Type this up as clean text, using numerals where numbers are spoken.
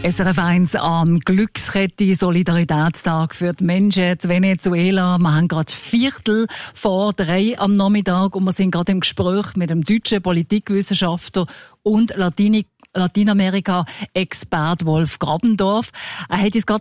SRF 1 am Glückskette Solidaritätstag für die Menschen in Venezuela. Wir haben gerade 2:45 am Nachmittag und wir sind gerade im Gespräch mit dem deutschen Politikwissenschaftler und Lateinamerika-Expert Wolf Grabendorf. Er hat uns gerade